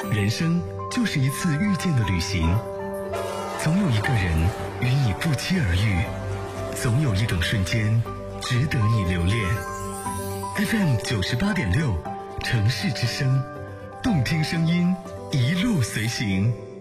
人生就是一次遇见的旅行，总有一个人与你不期而遇，总有一种瞬间值得你留恋。FM 98.6，城市之声，动听声音，一路随行。